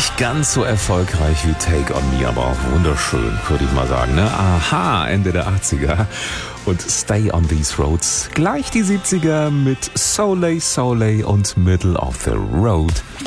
Nicht ganz so erfolgreich wie Take On Me, aber auch wunderschön, würde ich mal sagen. Ne? Aha, Ende der 80er. Und Stay on These Roads. Gleich die 70er mit Soleil Soleil und Middle of the Road.